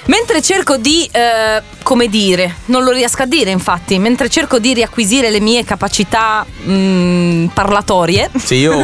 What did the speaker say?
Mentre cerco di, come dire, non lo riesco a dire infatti, mentre cerco di riacquisire le mie capacità parlatorie. Sì, io